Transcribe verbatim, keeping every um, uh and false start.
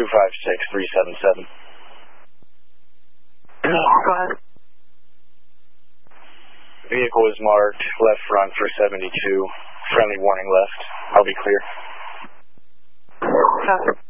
two five six three seven seven. Go ahead. Vehicle is marked left front for seventy-two. Friendly warning left. I'll be clear. Copy.